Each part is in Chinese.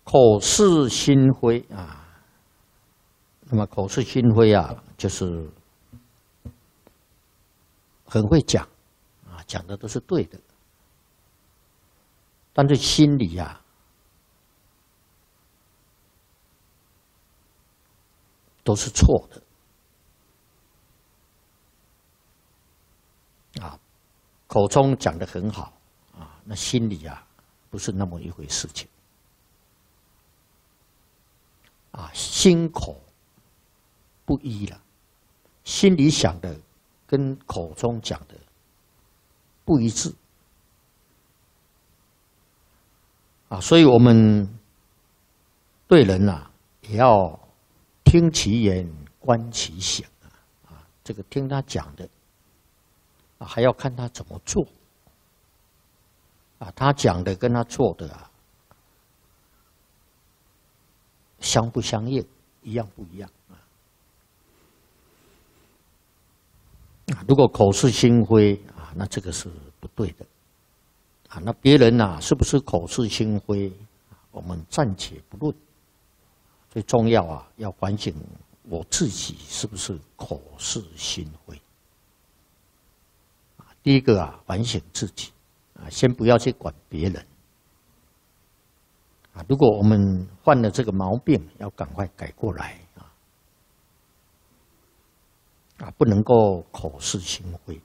口是心非啊。那么口是心非啊，就是很会讲啊，讲的都是对的，但是心里啊，都是错的啊。口中讲得很好啊，那心里啊，不是那么一回事情啊，心口不一了，心里想的跟口中讲的不一致啊，所以我们对人啊，也要听其言，观其行啊，这个听他讲的啊，还要看他怎么做啊，他讲的跟他做的啊，相不相应，一样不一样啊？如果口是心非啊，那这个是不对的啊。那别人啊，是不是口是心非，我们暂且不论。最重要啊，要反省我自己是不是口是心非。第一个啊，反省自己啊，先不要去管别人啊。如果我们犯了这个毛病，要赶快改过来啊，不能够口是心非。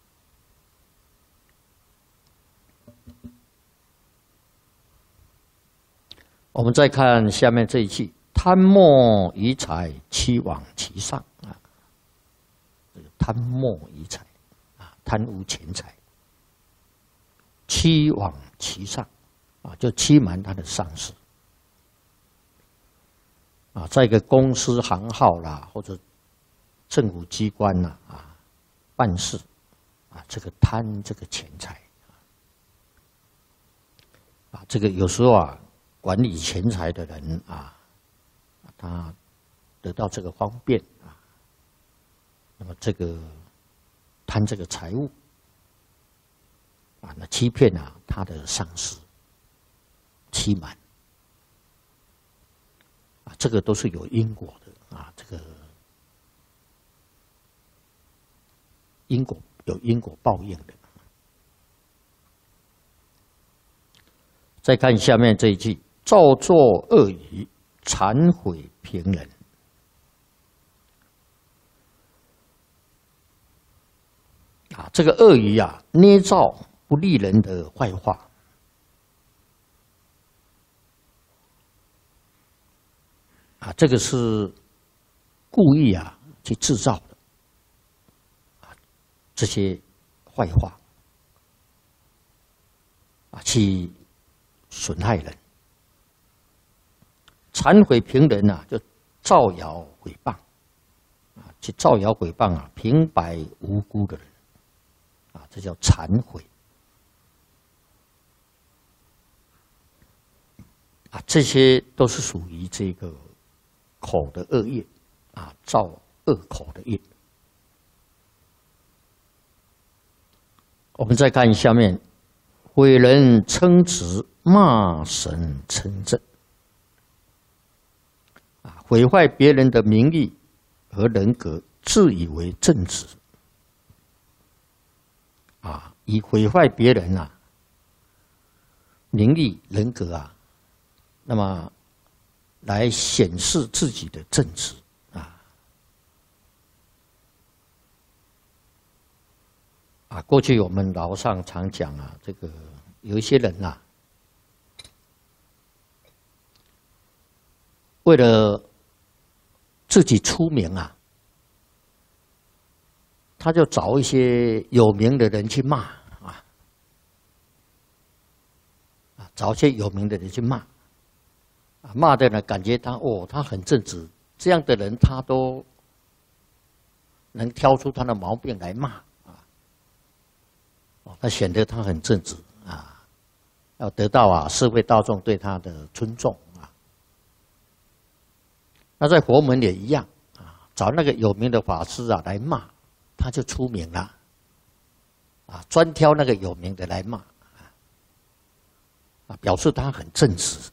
我们再看下面这一句：贪墨于财，欺罔其上啊。贪墨于财啊，贪污钱财，欺罔其上啊，就欺瞒他的上司啊，在一个公司行号啦，或者政府机关呐啊办事啊，这个贪这个钱财啊，这个有时候啊，管理钱财的人啊，他得到这个方便啊，那么这个贪这个财物啊，那欺骗啊他的上司，欺瞒啊，这个都是有因果的啊，这个因果有因果报应的。再看下面这一句：造作恶语，谄毁平人。啊，这个恶语啊，捏造不利人的坏话。啊，这个是故意啊去制造的。这些坏话啊，去损害人，谄毁平人啊，就造谣诽谤啊，去造谣诽谤啊，平白无辜的人啊，这叫谄毁啊，这些都是属于这个口的恶业啊，造恶口的业。我们再看下面，毁人称职，骂神称正，啊，毁坏别人的名誉和人格，自以为正直，啊，以毁坏别人啊名誉人格啊，那么来显示自己的正直。啊，过去我们老上常讲啊，这个有一些人啊，为了自己出名啊，他就找一些有名的人去骂啊，找一些有名的人去骂，啊，骂的人感觉他他很正直，这样的人他都能挑出他的毛病来骂。他显得他很正直啊，要得到啊社会大众对他的尊重啊。那在佛门也一样啊，找那个有名的法师啊来骂，他就出名了啊，专挑那个有名的来骂啊，表示他很正直